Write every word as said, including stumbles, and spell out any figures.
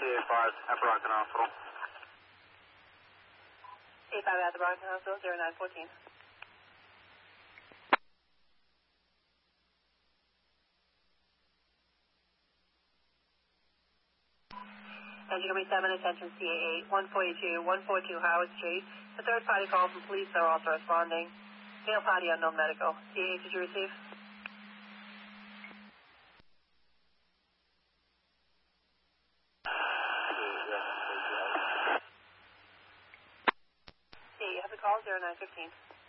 eight five at Brockton Hospital. eight five at the Brockton Hospital, zero nine fourteen. Engine number seven, attention C A eight, one forty-two, one forty-two Howard Street. The third party call from police are also responding. Male party unknown medical. C A eight, did you receive? C A eight, you have the call, zero nine fifteen.